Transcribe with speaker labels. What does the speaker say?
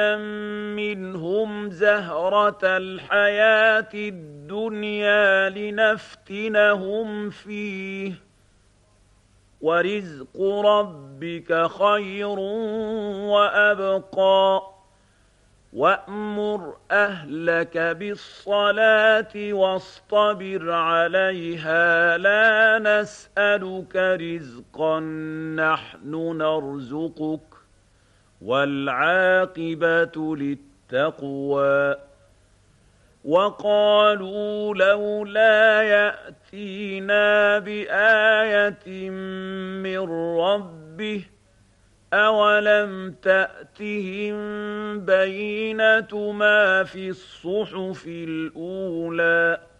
Speaker 1: منهم زهرة الحياة الدنيا لنفتنهم فيه ورزق ربك خير وأبقى وأمر أهلك بالصلاة واصطبر عليها لا نسألك رزقا نحن نرزقك والعاقبة للتقوى وقالوا لولا يأتينا بآية من ربه أولم تأتهم بينة ما في الصحف الأولى